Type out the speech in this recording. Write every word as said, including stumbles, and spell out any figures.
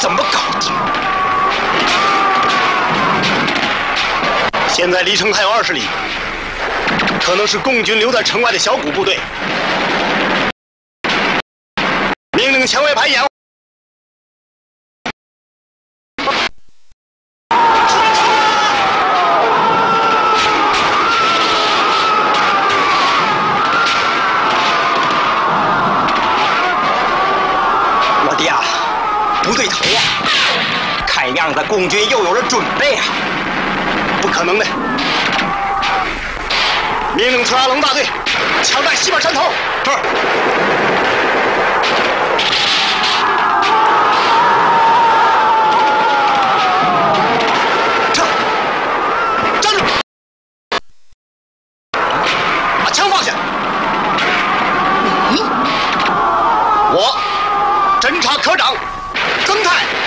怎么搞的？现在离城还有二十里，可能是共军留在城外的小股部队。命令前卫排掩。 不对头啊！看样子共军又有了准备啊！ 不可能的！命令出阿龙大队抢占西边山头。是。